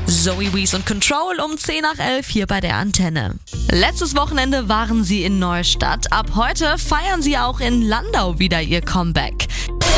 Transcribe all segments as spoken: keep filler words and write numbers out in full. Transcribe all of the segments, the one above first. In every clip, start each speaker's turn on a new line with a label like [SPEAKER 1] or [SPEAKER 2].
[SPEAKER 1] Zoe Wees und Control um zehn nach elf hier bei der Antenne. Letztes Wochenende waren sie in Neustadt. Ab heute feiern sie auch in Landau wieder ihr Comeback.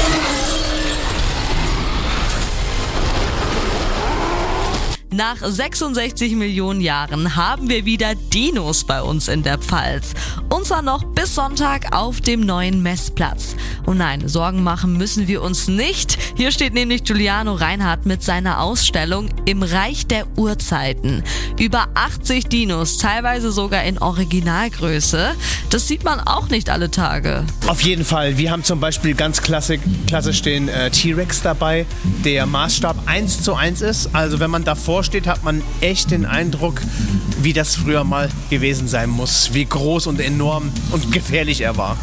[SPEAKER 1] Nach sechsundsechzig Millionen Jahren haben wir wieder Dinos bei uns in der Pfalz. Und zwar noch bis Sonntag auf dem neuen Messplatz. Und nein, Sorgen machen müssen wir uns nicht. Hier steht nämlich Giuliano Reinhardt mit seiner Ausstellung Im Reich der Urzeiten. Über achtzig Dinos, teilweise sogar in Originalgröße. Das sieht man auch nicht alle Tage.
[SPEAKER 2] Auf jeden Fall. Wir haben zum Beispiel ganz klassisch, klassisch den äh, T-Rex dabei, der Maßstab eins zu eins ist. Also wenn man davor steht, hat man echt den Eindruck, wie das früher mal gewesen sein muss. Wie groß und enorm und gefährlich er war.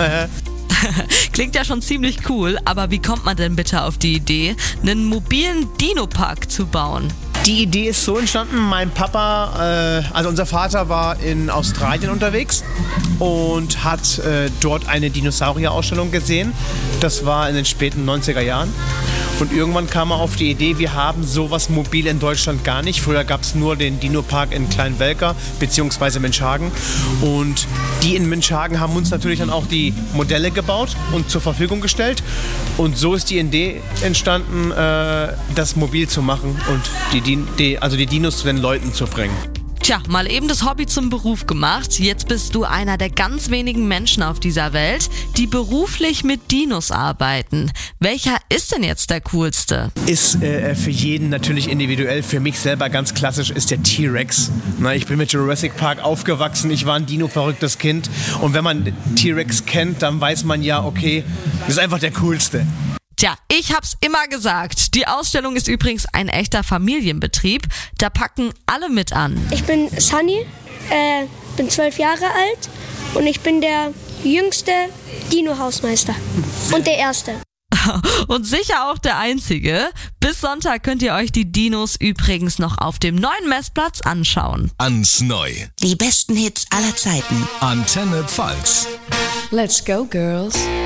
[SPEAKER 1] Klingt ja schon ziemlich cool, aber wie kommt man denn bitte auf die Idee, einen mobilen Dino-Park zu bauen?
[SPEAKER 2] Die Idee ist so entstanden, mein Papa, äh, also unser Vater war in Australien unterwegs und hat äh, dort eine Dinosaurier-Ausstellung gesehen. Das war in den späten neunziger Jahren. Und irgendwann kam er auf die Idee, wir haben sowas mobil in Deutschland gar nicht. Früher gab es nur den Dino-Park in Kleinwelker bzw. Münchhagen. Und die in Münchhagen haben uns natürlich dann auch die Modelle gebaut und zur Verfügung gestellt. Und so ist die Idee entstanden, äh, das mobil zu machen und die, die, also die Dinos zu den Leuten zu bringen.
[SPEAKER 1] Tja, mal eben das Hobby zum Beruf gemacht. Jetzt bist du einer der ganz wenigen Menschen auf dieser Welt, die beruflich mit Dinos arbeiten. Welcher ist denn jetzt der coolste?
[SPEAKER 2] Ist äh, für jeden natürlich individuell. Für mich selber ganz klassisch ist der T-Rex. Na, ich bin mit Jurassic Park aufgewachsen. Ich war ein Dino-verrücktes Kind. Und wenn man T-Rex kennt, dann weiß man ja, okay, das ist einfach der coolste.
[SPEAKER 1] Tja, ich hab's immer gesagt. Die Ausstellung ist übrigens ein echter Familienbetrieb. Da packen alle mit an.
[SPEAKER 3] Ich bin Sunny, äh, bin zwölf Jahre alt und ich bin der jüngste Dino-Hausmeister und der erste.
[SPEAKER 1] Und sicher auch der einzige. Bis Sonntag könnt ihr euch die Dinos übrigens noch auf dem neuen Messplatz anschauen.
[SPEAKER 4] Ans Neu.
[SPEAKER 5] Die besten Hits aller Zeiten.
[SPEAKER 4] Antenne Pfalz.
[SPEAKER 6] Let's go, girls.